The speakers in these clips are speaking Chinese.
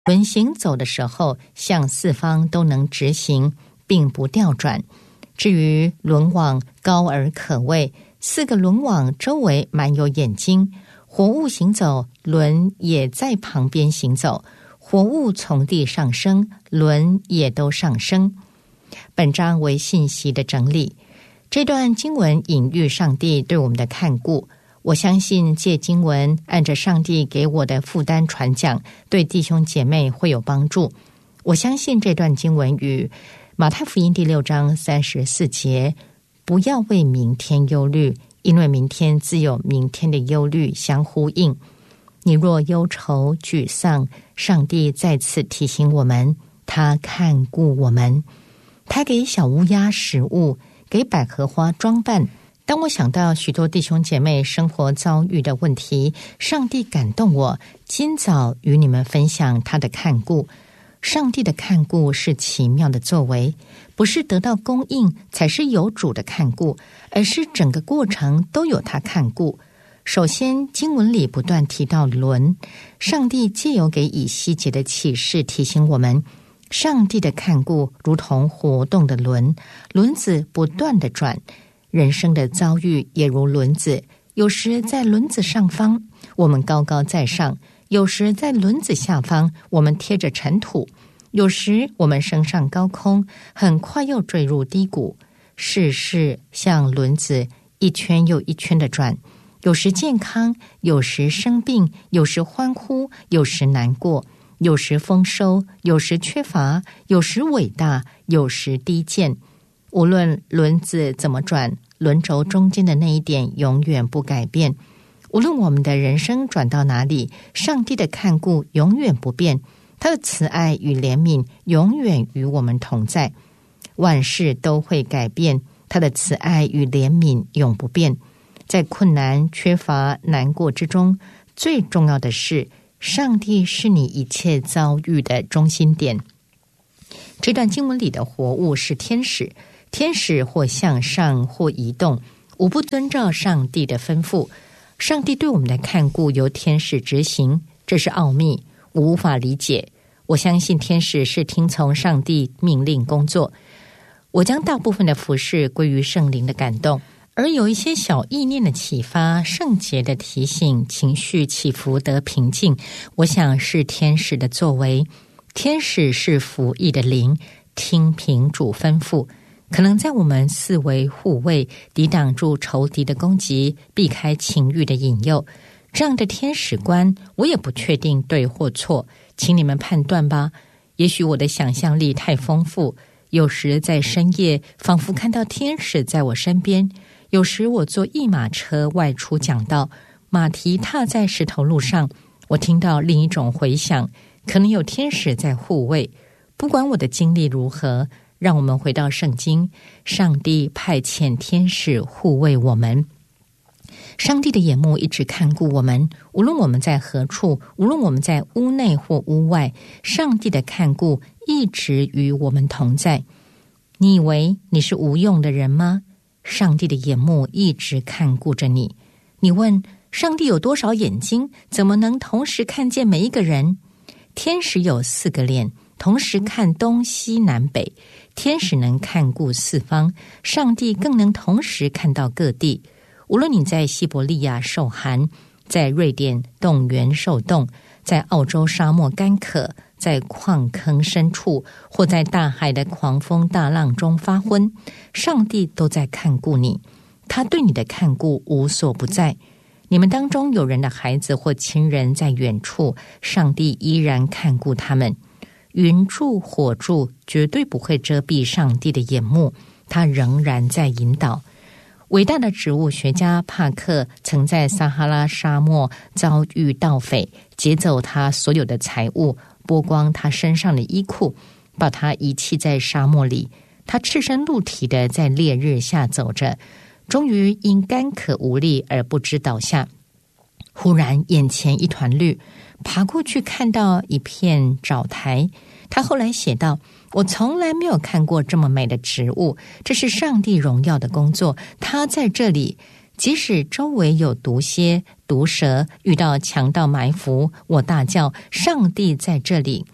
轮行走的时候，向四方都能直行，并不调转。至于轮网高而可畏，4个轮网周围满有眼睛，活物行走，轮也在旁边行走，活物从地上升，轮也都上升。本章为信息的整理，这段经文隐喻上帝对我们的看顾。我相信借经文按着上帝给我的负担传讲，对弟兄姐妹会有帮助。我相信这段经文与马太福音第6章34节不要为明天忧虑，因为明天自有明天的忧虑相呼应。你若忧愁沮丧，上帝再次提醒我们，他看顾我们，他给小乌鸦食物，给百合花装扮。当我想到许多弟兄姐妹生活遭遇的问题，上帝感动我，今早与你们分享他的看顾。上帝的看顾是奇妙的作为，不是得到供应才是有主的看顾，而是整个过程都有他看顾。首先，经文里不断提到轮，上帝藉由给以西结的启示提醒我们，上帝的看顾如同活动的轮，轮子不断地转。人生的遭遇也如轮子，有时在轮子上方，我们高高在上；有时在轮子下方，我们贴着尘土；有时我们升上高空，很快又坠入低谷。世事像轮子一圈又一圈的转，有时健康，有时生病，有时欢呼，有时难过，有时丰收，有时缺乏，有时伟大，有时低贱。无论轮子怎么转，轮轴中间的那一点永远不改变。无论我们的人生转到哪里，上帝的看顾永远不变，他的慈爱与怜悯永远与我们同在。万事都会改变，他的慈爱与怜悯永不变。在困难、缺乏、难过之中，最重要的是，上帝是你一切遭遇的中心点。这段经文里的活物是天使，天使或向上或移动，无不遵照上帝的吩咐。上帝对我们的看顾由天使执行，这是奥秘，我无法理解。我相信天使是听从上帝命令工作。我将大部分的服事归于圣灵的感动，而有一些小意念的启发、圣洁的提醒、情绪起伏得平静，我想是天使的作为。天使是服役的灵，听凭主吩咐，可能在我们四围护卫，抵挡住仇敌的攻击，避开情欲的引诱。这样的天使观，我也不确定对或错，请你们判断吧。也许我的想象力太丰富，有时在深夜仿佛看到天使在我身边，有时我坐一马车外出讲道，马蹄踏在石头路上，我听到另一种回响，可能有天使在护卫。不管我的经历如何，让我们回到圣经，上帝派遣天使护卫我们。上帝的眼目一直看顾我们，无论我们在何处，无论我们在屋内或屋外，上帝的看顾一直与我们同在。你以为你是无用的人吗？上帝的眼目一直看顾着你。你问，上帝有多少眼睛，怎么能同时看见每一个人？天使有4个脸，同时看东西南北。天使能看顾四方，上帝更能同时看到各地。无论你在西伯利亚受寒，在瑞典冻原受冻，在澳洲沙漠干渴，在矿坑深处，或在大海的狂风大浪中发昏，上帝都在看顾你。他对你的看顾无所不在。你们当中有人的孩子或亲人在远处，上帝依然看顾他们。云柱火柱绝对不会遮蔽上帝的眼目，他仍然在引导。伟大的植物学家帕克曾在撒哈拉沙漠遭遇盗匪，劫走他所有的财物，剥光他身上的衣裤，把他遗弃在沙漠里。他赤身露体的在烈日下走着，终于因干渴无力而不知倒下。忽然眼前一团绿，爬过去看到一片藻台。他后来写道，我从来没有看过这么美的植物，这是上帝荣耀的工作，他在这里。即使周围有毒蝎、毒蛇，遇到强盗埋伏，我大叫，上帝在这里。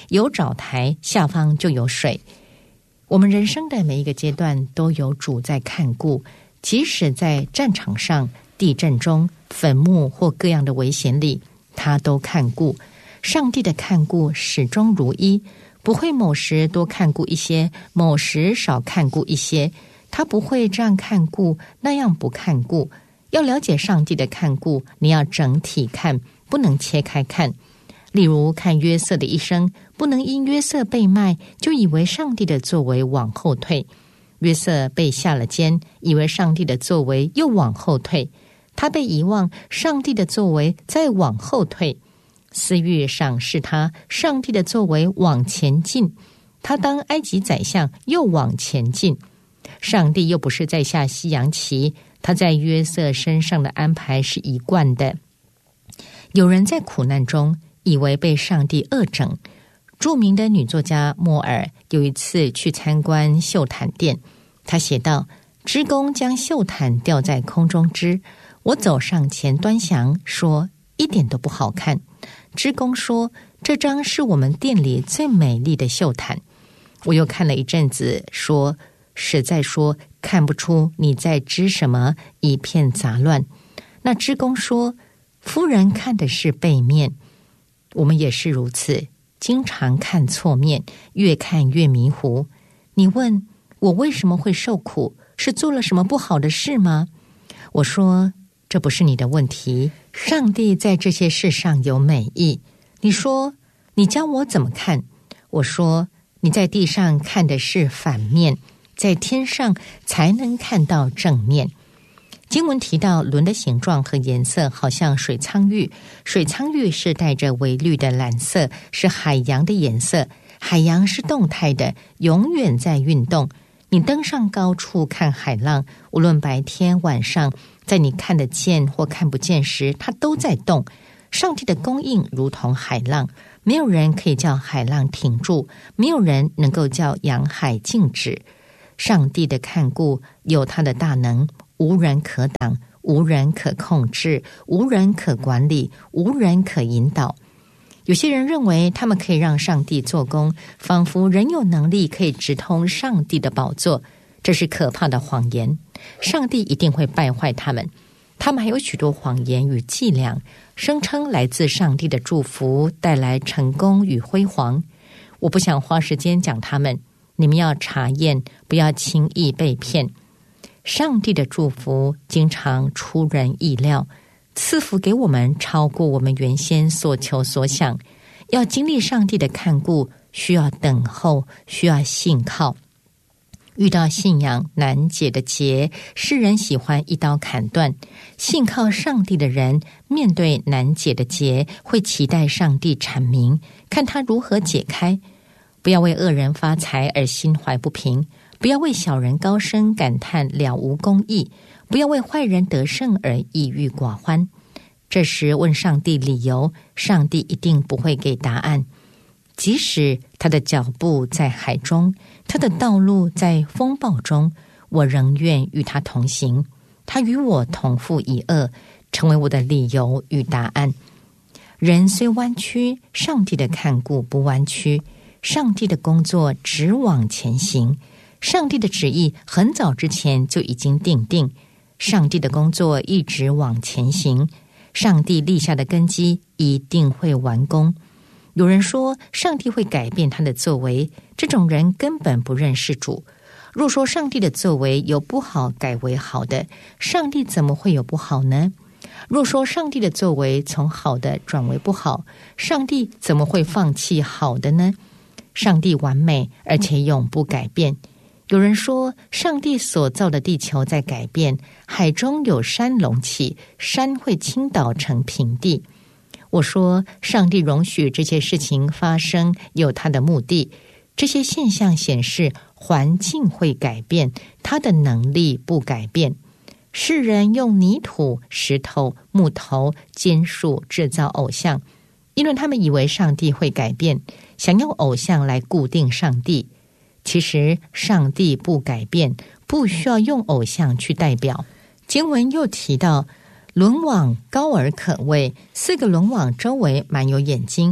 有藻台，下方就有水。我们人生的每一个阶段都有主在看顾，即使在战场上、地震中、坟墓或各样的危险里，他都看顾。上帝的看顾始终如一，不会某时多看顾一些，某时少看顾一些。他不会这样看顾，那样不看顾。要了解上帝的看顾，你要整体看，不能切开看。例如看约瑟的一生，不能因约瑟被卖就以为上帝的作为往后退。约瑟被下了监，以为上帝的作为又往后退。他被遗忘，上帝的作为再往后退。私欲赏识他，上帝的作为往前进。他当埃及宰相，又往前进。上帝又不是在下西洋棋，他在约瑟身上的安排是一贯的。有人在苦难中以为被上帝恶整。著名的女作家莫尔有一次去参观绣毯店，她写道：织工将绣毯吊在空中织，我走上前端详，说一点都不好看。织工说，这张是我们店里最美丽的绣毯。我又看了一阵子，说实在说看不出你在织什么，一片杂乱。那织工说，夫人看的是背面。我们也是如此，经常看错面，越看越迷糊。你问我为什么会受苦，是做了什么不好的事吗？我说，这不是你的问题，上帝在这些事上有美意。你说，你教我怎么看？我说，你在地上看的是反面，在天上才能看到正面。经文提到轮的形状和颜色好像水苍玉，水苍玉是带着微绿的蓝色，是海洋的颜色。海洋是动态的，永远在运动。你登上高处看海浪，无论白天晚上，在你看得见或看不见时，它都在动。上帝的供应如同海浪，没有人可以叫海浪停住，没有人能够叫洋海静止。上帝的看顾有他的大能，无人可挡，无人可控制，无人可管理，无人可引导。有些人认为他们可以让上帝做工，仿佛人有能力可以直通上帝的宝座，这是可怕的谎言。上帝一定会败坏他们。他们还有许多谎言与伎俩，声称来自上帝的祝福，带来成功与辉煌。我不想花时间讲他们，你们要查验，不要轻易被骗。上帝的祝福经常出人意料，赐福给我们超过我们原先所求所想。要经历上帝的看顾，需要等候，需要信靠。遇到信仰难解的结，世人喜欢一刀砍断。信靠上帝的人，面对难解的结，会期待上帝阐明，看他如何解开。不要为恶人发财而心怀不平，不要为小人高声感叹了无公义，不要为坏人得胜而抑郁寡欢。这时问上帝理由，上帝一定不会给答案。即使他的脚步在海中，他的道路在风暴中，我仍愿与他同行。他与我同负一轭，成为我的理由与答案。人虽弯曲，上帝的看顾不弯曲。上帝的工作只往前行，上帝的旨意很早之前就已经定定，上帝的工作一直往前行，上帝立下的根基一定会完工。有人说上帝会改变他的作为，这种人根本不认识主。若说上帝的作为由不好改为好的，上帝怎么会有不好呢？若说上帝的作为从好的转为不好，上帝怎么会放弃好的呢？上帝完美，而且永不改变。有人说上帝所造的地球在改变，海中有山隆起，山会倾倒成平地。我说上帝容许这些事情发生有他的目的，这些现象显示环境会改变，他的能力不改变。世人用泥土、石头、木头、坚树制造偶像，因为他们以为上帝会改变，想用偶像来固定上帝。其实上帝不改变，不需要用偶像去代表。经文又提到轮网高而可畏，4个轮网周围满有眼睛。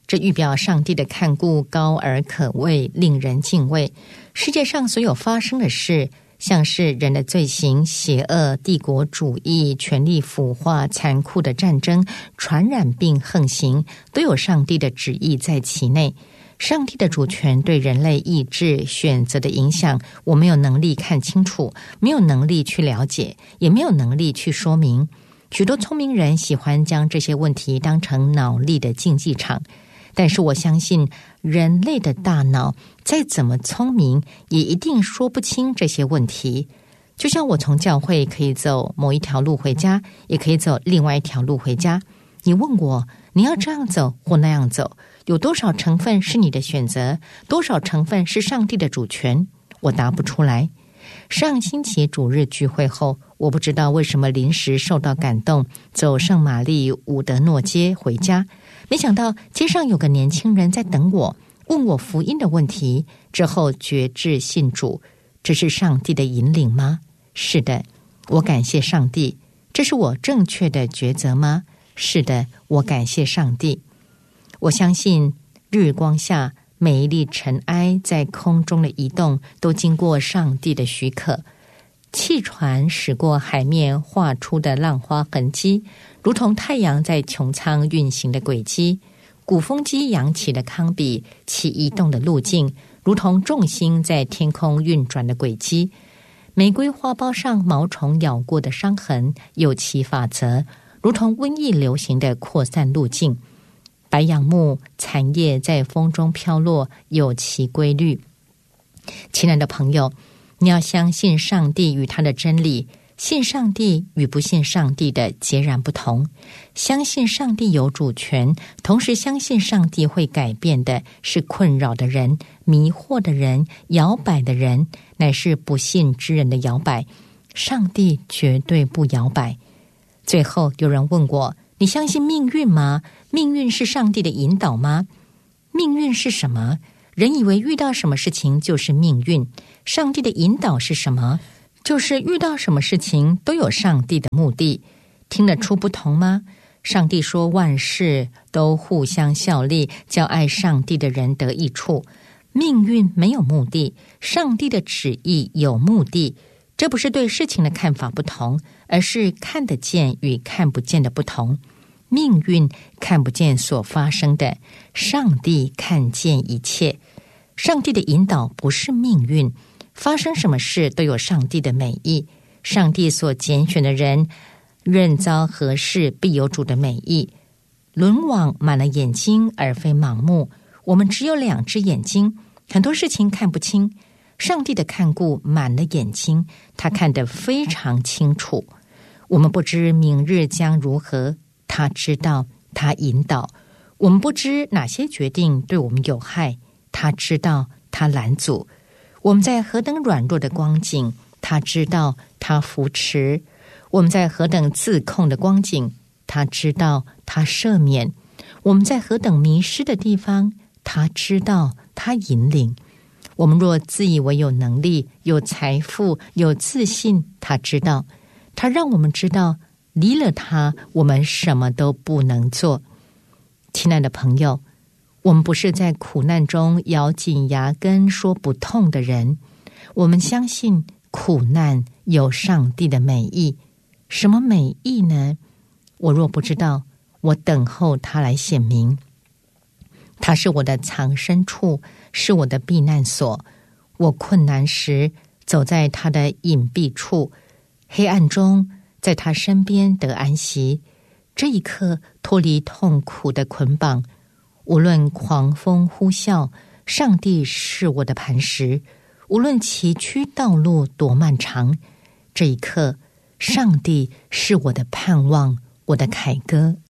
这预表上帝的看顾高而可畏，令人敬畏。世界上所有发生的事，像是人的罪行、邪恶、帝国主义、权力腐化、残酷的战争、传染病横行，都有上帝的旨意在其内。上帝的主权对人类意志选择的影响，我没有能力看清楚，没有能力去了解，也没有能力去说明。许多聪明人喜欢将这些问题当成脑力的竞技场，但是我相信人类的大脑再怎么聪明，也一定说不清这些问题。就像我从教会可以走某一条路回家，也可以走另外一条路回家。你问我，你要这样走或那样走，有多少成分是你的选择，多少成分是上帝的主权？我答不出来。上星期主日聚会后，我不知道为什么临时受到感动，走圣玛丽伍德诺街回家。没想到街上有个年轻人在等我，问我福音的问题，之后决志信主。这是上帝的引领吗？是的，我感谢上帝。这是我正确的抉择吗？是的，我感谢上帝。我相信日光下每一粒尘埃在空中的移动都经过上帝的许可。汽船驶过海面画出的浪花痕迹，如同太阳在穹苍运行的轨迹；鼓风机扬起的糠比其移动的路径，如同众星在天空运转的轨迹；玫瑰花苞上毛虫咬过的伤痕有其法则，如同瘟疫流行的扩散路径；白杨木残叶在风中飘落有其规律。亲爱的朋友，你要相信上帝与他的真理，信上帝与不信上帝的截然不同。相信上帝有主权，同时相信上帝会改变的是困扰的人、迷惑的人、摇摆的人，乃是不信之人的摇摆。上帝绝对不摇摆。最后有人问我，你相信命运吗？命运是上帝的引导吗？命运是什么？人以为遇到什么事情就是命运，上帝的引导是什么？就是遇到什么事情都有上帝的目的。听得出不同吗？上帝说万事都互相效力，叫爱上帝的人得益处。命运没有目的，上帝的旨意有目的。这不是对事情的看法不同，而是看得见与看不见的不同。命运看不见所发生的，上帝看见一切。上帝的引导不是命运，发生什么事都有上帝的美意。上帝所拣选的人，任遭何事必有主的美意。轮网满了眼睛，而非盲目。我们只有2只眼睛，很多事情看不清。上帝的看顾满了眼睛，他看得非常清楚。我们不知明日将如何，他知道，他引导。我们不知哪些决定对我们有害，他知道，他拦阻。我们在何等软弱的光景，他知道，他扶持。我们在何等自控的光景，他知道，他赦免。我们在何等迷失的地方，他知道，他引领。我们若自以为有能力、有财富、有自信，他知道，他让我们知道，离了他，我们什么都不能做。亲爱的朋友，我们不是在苦难中咬紧牙根说不痛的人，我们相信苦难有上帝的美意。什么美意呢？我若不知道，我等候他来显明。他是我的藏身处，是我的避难所。我困难时走在他的隐蔽处，黑暗中在他身边得安息。这一刻脱离痛苦的捆绑，无论狂风呼啸，上帝是我的磐石。无论崎岖道路多漫长，这一刻上帝是我的盼望，我的凯歌。